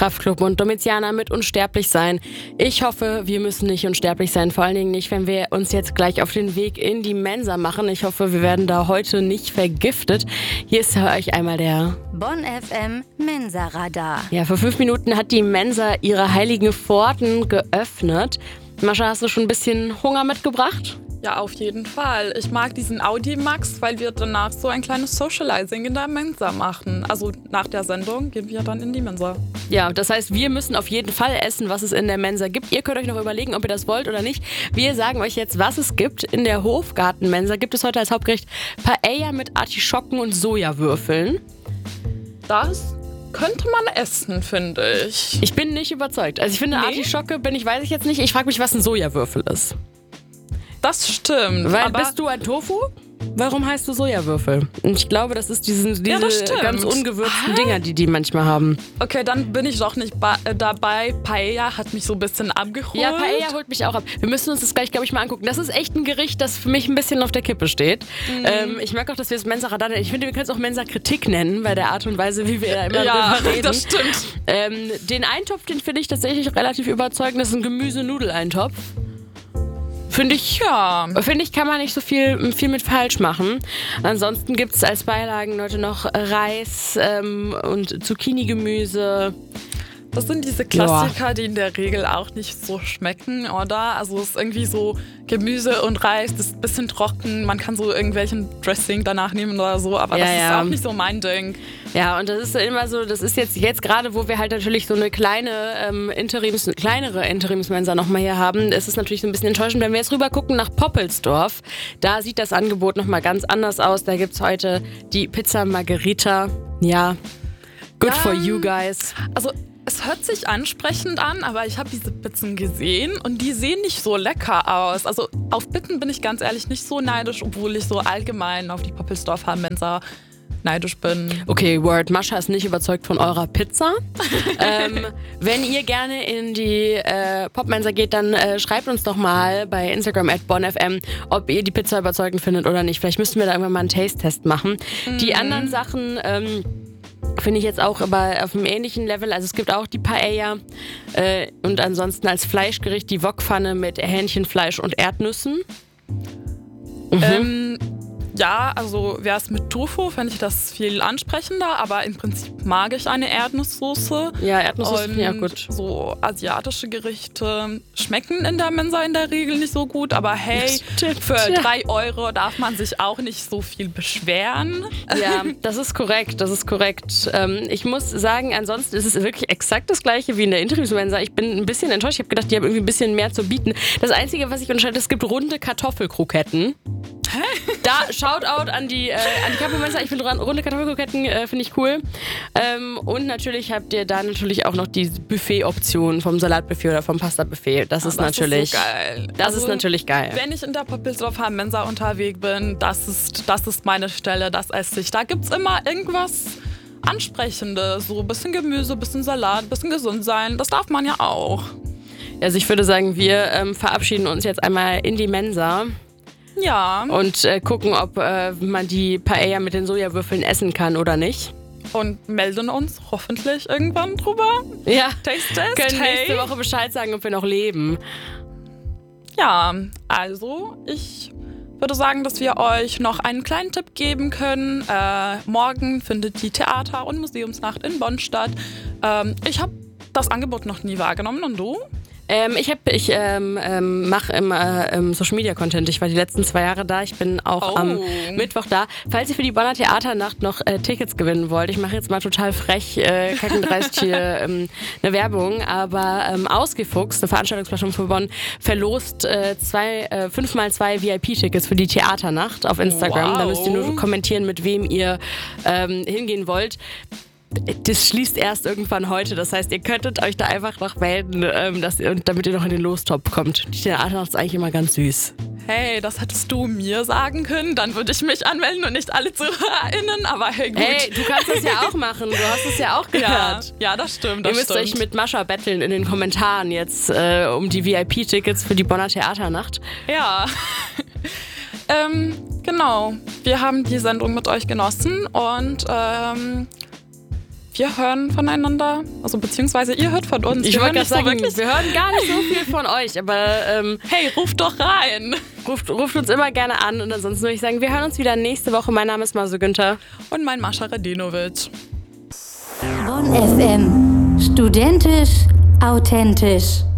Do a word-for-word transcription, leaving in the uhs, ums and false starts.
Kraftklub und Domiziana mit Unsterblich sein. Ich hoffe, wir müssen nicht unsterblich sein, vor allen Dingen nicht, wenn wir uns jetzt gleich auf den Weg in die Mensa machen. Ich hoffe, wir werden da heute nicht vergiftet. Hier ist für euch einmal der Bonn F M Mensa-Radar. Ja, vor fünf Minuten hat die Mensa ihre heiligen Pforten geöffnet. Mascha, hast du schon ein bisschen Hunger mitgebracht? Ja, auf jeden Fall. Ich mag diesen Audimax, weil wir danach so ein kleines Socializing in der Mensa machen. Also nach der Sendung gehen wir dann in die Mensa. Ja, das heißt, wir müssen auf jeden Fall essen, was es in der Mensa gibt. Ihr könnt euch noch überlegen, ob ihr das wollt oder nicht. Wir sagen euch jetzt, was es gibt. In der Hofgarten-Mensa gibt es heute als Hauptgericht Paella mit Artischocken und Sojawürfeln. Das könnte man essen, finde ich. Ich bin nicht überzeugt. Also ich finde, Nee? Artischocke bin ich, weiß ich jetzt nicht. Ich frage mich, was ein Sojawürfel ist. Das stimmt. Weil aber bist du ein Tofu? Warum heißt du Sojawürfel? Und ich glaube, das ist diesen, diese Ja, das stimmt. ganz ungewürzten Dinger, die die manchmal haben. Okay, dann bin ich doch nicht ba- äh, dabei. Paella hat mich so ein bisschen abgeholt. Ja, Paella holt mich auch ab. Wir müssen uns das gleich, glaube ich, mal angucken. Das ist echt ein Gericht, das für mich ein bisschen auf der Kippe steht. Mhm. Ähm, ich mag auch, dass wir es Mensa-Radar nennen. Ich finde, wir können es auch Mensa-Kritik nennen, bei der Art und Weise, wie wir da immer Ja, drüber reden. das stimmt. Ähm, den Eintopf, den finde ich tatsächlich relativ überzeugend. Das ist ein Gemüse-Nudel-Eintopf. Finde ich, Ja. finde ich, kann man nicht so viel, viel mit falsch machen. Ansonsten gibt es als Beilagen heute noch Reis ähm, und Zucchini-Gemüse. Das sind diese Klassiker, die in der Regel auch nicht so schmecken, oder? Also es ist irgendwie so Gemüse und Reis, das ist ein bisschen trocken. Man kann so irgendwelchen Dressing danach nehmen oder so, aber Ja, das ja. ist auch nicht so mein Ding. Ja, und das ist immer so, das ist jetzt, jetzt gerade, wo wir halt natürlich so eine kleine ähm, Interims, kleinere Interimsmensa nochmal hier haben, ist es natürlich so ein bisschen enttäuschend, wenn wir jetzt rüber gucken nach Poppelsdorf. Da sieht das Angebot nochmal ganz anders aus. Da gibt es heute die Pizza Margherita. Ja, good Ja. for you guys. Also es hört sich ansprechend an, aber ich habe diese Pizzen gesehen und die sehen nicht so lecker aus. Also auf Pitten bin ich ganz ehrlich nicht so neidisch, obwohl ich so allgemein auf die Poppelsdorfer Mensa neidisch bin. Okay, Word, Mascha ist nicht überzeugt von eurer Pizza. ähm, wenn ihr gerne in die äh, Popmensa geht, dann äh, schreibt uns doch mal bei Instagram at bonnfm, ob ihr die Pizza überzeugend findet oder nicht. Vielleicht müssten wir da irgendwann mal einen Taste-Test machen. Mhm. Die anderen Sachen ähm, finde ich jetzt auch aber auf einem ähnlichen Level. Also es gibt auch die Paella äh, und ansonsten als Fleischgericht die Wokpfanne mit Hähnchenfleisch und Erdnüssen. Mhm. Ähm, ja, also wäre es mit Tofu, fände ich das viel ansprechender, aber im Prinzip mag ich eine Erdnusssoße. Ja, Erdnusssoße Und finde ich auch gut. so asiatische Gerichte schmecken in der Mensa in der Regel nicht so gut, aber hey, Stimmt, für ja. drei Euro darf man sich auch nicht so viel beschweren. Ja, das ist korrekt, das ist korrekt. Ähm, ich muss sagen, ansonsten ist es wirklich exakt das gleiche wie in der Interimsmensa. Ich bin ein bisschen enttäuscht. Ich habe gedacht, die haben irgendwie ein bisschen mehr zu bieten. Das Einzige, was ich unterscheide, es gibt runde Kartoffelkroketten. Da Shoutout an die, äh, an die Kapo-Mensa. Ich finde runde Kartoffelkroketten äh, finde ich cool. Ähm, und natürlich habt ihr da natürlich auch noch die Buffet-Option vom Salatbuffet oder vom Pasta-Buffet. Das ist das natürlich ist so geil. Das Also, ist natürlich geil. Wenn ich in der Poppelsdorfer Mensa unterwegs bin, das ist, das ist meine Stelle, das esse ich. Da gibt es immer irgendwas Ansprechendes. So ein bisschen Gemüse, ein bisschen Salat, ein bisschen gesund sein. Das darf man ja auch. Also ich würde sagen, wir ähm, verabschieden uns jetzt einmal in die Mensa. Ja. Und äh, gucken, ob äh, man die Paella mit den Sojawürfeln essen kann oder nicht. Und melden uns hoffentlich irgendwann drüber. Ja, Taste Test. können hey. nächste Woche Bescheid sagen, ob wir noch leben. Ja, also ich würde sagen, dass wir euch noch einen kleinen Tipp geben können. Äh, morgen findet die Theater- und Museumsnacht in Bonn statt. Ähm, ich habe das Angebot noch nie wahrgenommen. Und du? Ähm, ich hab, ich ähm, ähm, mache immer ähm, Social Media Content. Ich war die letzten zwei Jahre da. Ich bin auch Oh. am Mittwoch da. Falls ihr für die Bonner Theaternacht noch äh, Tickets gewinnen wollt, ich mache jetzt mal total frech, äh, kackendreist hier ähm, eine Werbung, aber ähm, Ausgefuchst, eine Veranstaltungsplattform für Bonn, verlost äh, zwei, äh, fünfmal zwei V I P-Tickets für die Theaternacht auf Instagram. Wow. Da müsst ihr nur kommentieren, mit wem ihr ähm, hingehen wollt. Das schließt erst irgendwann heute. Das heißt, ihr könntet euch da einfach noch melden, ähm, dass ihr, damit ihr noch in den Lostop kommt. Die Theaternacht ist eigentlich immer ganz süß. Hey, das hättest du mir sagen können. Dann würde ich mich anmelden und nicht alle ZuhörerInnen. Aber hey, gut. Hey, du kannst das ja auch machen. Du hast es ja auch ja, gehört. ja, das stimmt. Das ihr müsst stimmt. euch mit Mascha betteln in den Kommentaren jetzt äh, um die V I P-Tickets für die Bonner Theaternacht. Ja. ähm, genau. Wir haben die Sendung mit euch genossen und ähm, wir hören voneinander, also beziehungsweise ihr hört von uns. Ich wir wollte hören gerade nicht sagen, so wirklich. wir hören gar nicht so viel von euch, aber ähm, Hey, ruft doch rein. ruft, ruft uns immer gerne an und ansonsten würde ich sagen, wir hören uns wieder nächste Woche. Mein Name ist Masu Günther. Und mein Mascha Radenovic. Bonn F M. Studentisch, authentisch.